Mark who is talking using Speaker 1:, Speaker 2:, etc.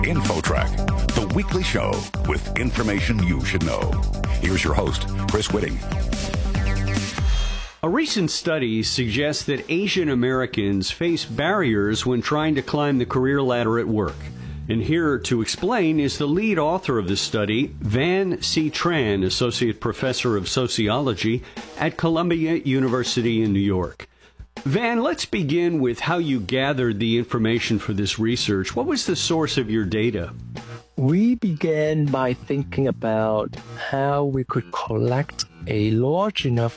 Speaker 1: InfoTrack, the weekly show with information you should know. Here's your host, Chris Whitting.
Speaker 2: A recent study suggests that Asian Americans face barriers when trying to climb the career ladder at work. And here to explain is the lead author of this study, Van C. Tran, Associate Professor of Sociology at Columbia University in New York. Van, let's begin with how you gathered the information for this research. What was the source of your data?
Speaker 3: We began by thinking about how we could collect a large enough